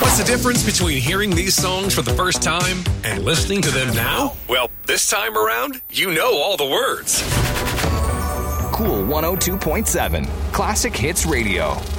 What's the difference between hearing these songs for the first time and listening to them now? Well, this time around, you know all the words. Cool 102.7 Classic Hits Radio.